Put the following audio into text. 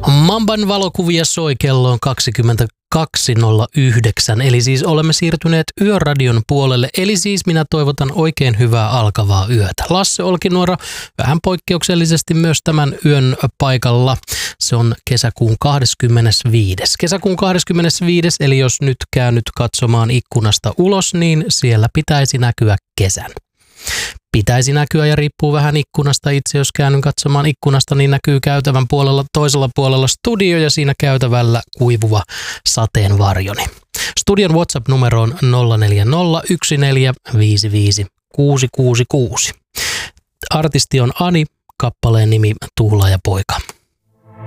Mamban valokuvia soi, kello on 22.09, eli siis olemme siirtyneet Yöradion puolelle, eli siis minä toivotan oikein hyvää alkavaa yötä. Lasse Olkinuora vähän poikkeuksellisesti myös tämän yön paikalla. Se on kesäkuun 25. Kesäkuun 25, eli jos nyt käännyt katsomaan ikkunasta ulos, niin siellä pitäisi näkyä kesän. Pitäisi näkyä ja riippuu vähän ikkunasta. Itse jos käännyn katsomaan ikkunasta, niin näkyy käytävän puolella, toisella puolella studio ja siinä käytävällä kuivuva sateenvarjoni. Studion WhatsApp-numero on 0401455666. Artisti on Ani, kappaleen nimi Tuulaajapoika.